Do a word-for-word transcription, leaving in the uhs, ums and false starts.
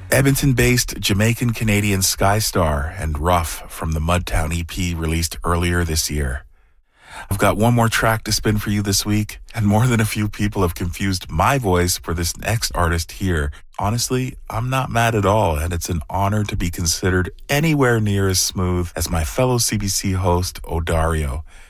Edmonton-based Jamaican-Canadian Skystar and Rough from the Mudtown E P released earlier this year. I've got one more track to spin for you this week, and more than a few people have confused my voice for this next artist here. Honestly, I'm not mad at all, and it's an honor to be considered anywhere near as smooth as my fellow C B C host, Odario.